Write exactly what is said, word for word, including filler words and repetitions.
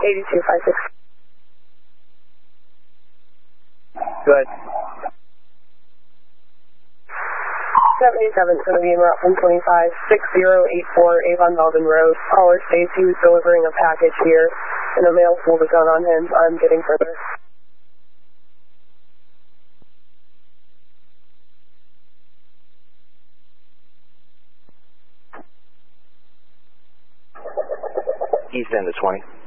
eighty-two five six. Good. seven eighty-seven, so the route one twenty-five, six zero eight four Avon Melvin Road. Caller states he was delivering a package here, and a male pulled a gun on him. I'm getting further. East end of twenty.